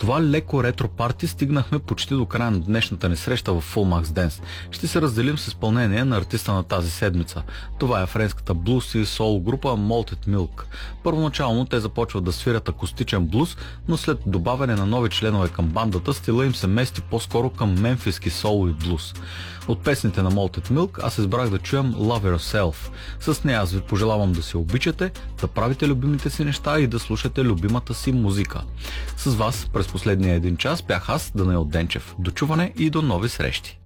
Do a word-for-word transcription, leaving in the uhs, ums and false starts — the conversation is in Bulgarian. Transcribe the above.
това леко ретро парти стигнахме почти до края на днешната ни среща в Full Max Dance. Ще се разделим с изпълнение на артиста на тази седмица. Това е френската блуз и сол група Malted Milk. Първоначално те започват да свирят акустичен блуз, но след добавяне на нови членове към бандата, стила им се мести по-скоро към мемфиски сол и блуз. От песните на Malted Milk аз избрах да чуем Love Yourself. С нея аз ви пожелавам да се обичате, да правите любимите си неща и да слушате любимата си музика. С вас през последния един час бях аз, Данаил Денчев. До чуване и до нови срещи!